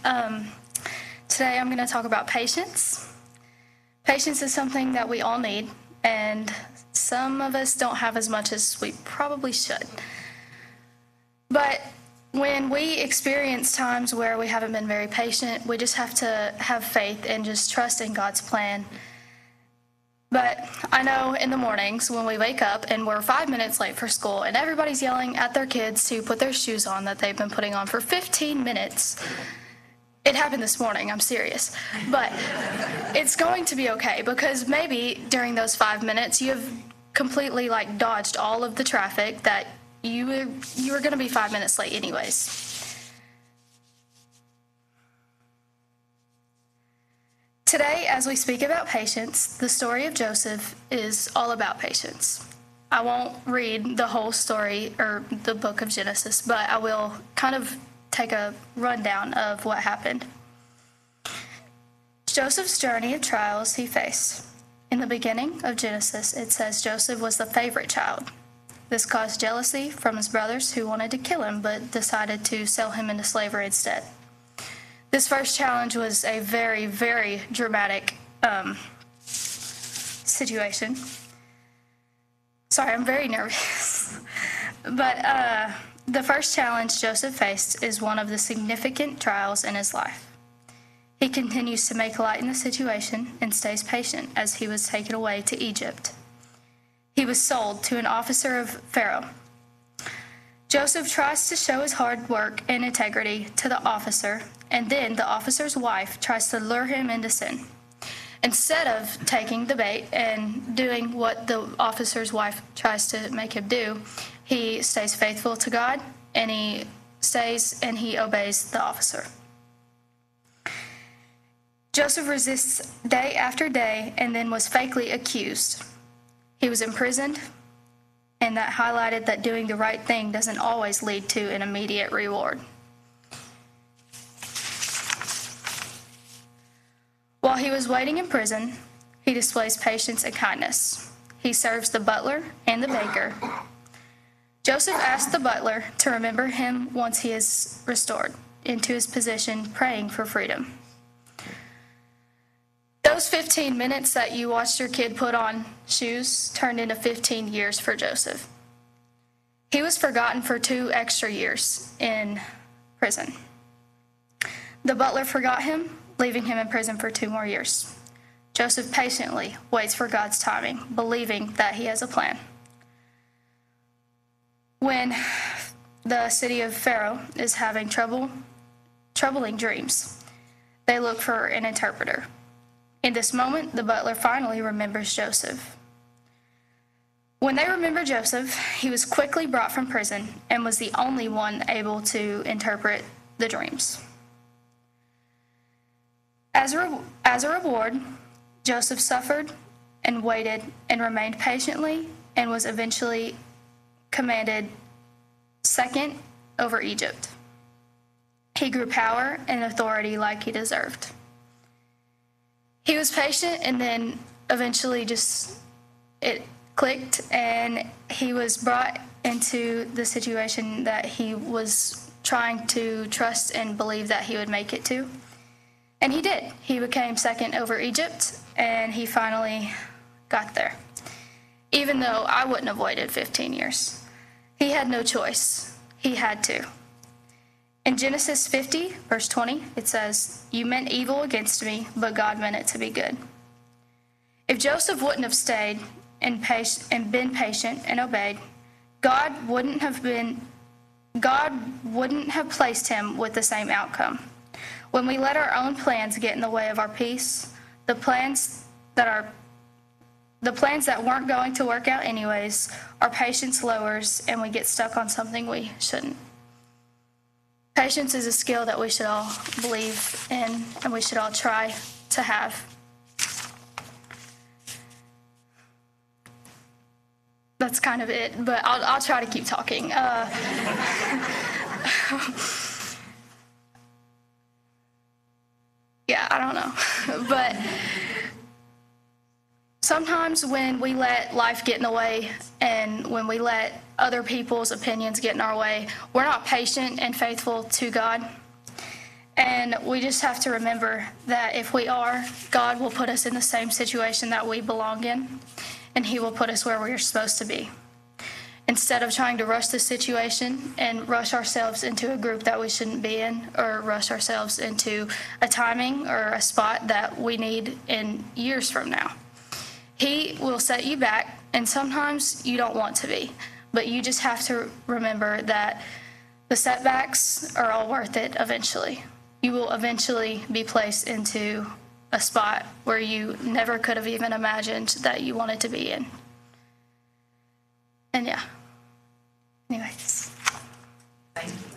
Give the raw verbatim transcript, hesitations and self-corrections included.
Um, today I'm going to talk about patience. Patience is something that we all need, and some of us don't have as much as we probably should. But when we experience times where we haven't been very patient, we just have to have faith and just trust in God's plan. But I know in the mornings when we wake up and we're five minutes late for school and everybody's yelling at their kids to put their shoes on that they've been putting on for fifteen minutes. It happened this morning, I'm serious. But it's going to be okay, because maybe during those five minutes you've completely like dodged all of the traffic that you were, you were going to be five minutes late anyways. Today, as we speak about patience, the story of Joseph is all about patience. I won't read the whole story or the book of Genesis, but I will kind of take a rundown of what happened. Joseph's journey of trials he faced. In the beginning of Genesis, it says Joseph was the favorite child. This caused jealousy from his brothers who wanted to kill him but decided to sell him into slavery instead. This first challenge was a very, very dramatic um, situation. Sorry, I'm very nervous. But uh, the first challenge Joseph faced is one of the significant trials in his life. He continues to make light in the situation and stays patient as he was taken away to Egypt. He was sold to an officer of Pharaoh. Joseph tries to show his hard work and integrity to the officer, and then the officer's wife tries to lure him into sin. Instead of taking the bait and doing what the officer's wife tries to make him do, he stays faithful to God, and he stays and he obeys the officer. Joseph resists day after day and then was fakely accused. He was imprisoned, and that highlighted that doing the right thing doesn't always lead to an immediate reward. While he was waiting in prison, he displays patience and kindness. He serves the butler and the baker. Joseph asked the butler to remember him once he is restored into his position, praying for freedom. Those fifteen minutes that you watched your kid put on shoes turned into fifteen years for Joseph. He was forgotten for two extra years in prison. The butler forgot him, leaving him in prison for two more years. Joseph patiently waits for God's timing, believing that he has a plan. When the city of Pharaoh is having trouble, troubling dreams, they look for an interpreter. In this moment, the butler finally remembers Joseph. When they remember Joseph, he was quickly brought from prison and was the only one able to interpret the dreams. As a, re- as a reward, Joseph suffered and waited and remained patiently and was eventually commanded second over Egypt. He grew power and authority like he deserved. He was patient, and then eventually just it clicked, and he was brought into the situation that he was trying to trust and believe that he would make it to. And he did. He became second over Egypt, and he finally got there. Even though I wouldn't have waited fifteen years. He had no choice. He had to. In Genesis fifty, verse twenty, it says, "You meant evil against me, but God meant it to be good." If Joseph wouldn't have stayed and, patient, and been patient and obeyed, God wouldn't have been, God wouldn't have placed him with the same outcome. When we let our own plans get in the way of our peace, the plans that are the plans that weren't going to work out anyways, our patience lowers and we get stuck on something we shouldn't. Patience is a skill that we should all believe in and we should all try to have. That's kind of it, but I'll, I'll try to keep talking. Uh, yeah, I don't know. But sometimes when we let life get in the way and when we let other people's opinions get in our way, we're not patient and faithful to God. And And we just have to remember that if we are, God will put us in the same situation that we belong in, and He will put us where we're supposed to be. Instead of trying to rush the situation and rush ourselves into a group that we shouldn't be in, or rush ourselves into a timing or a spot that we need in years from now. He will set you back, and sometimes you don't want to be, but you just have to remember that the setbacks are all worth it eventually. You will eventually be placed into a spot where you never could have even imagined that you wanted to be in. And yeah. Anyways. Thank you.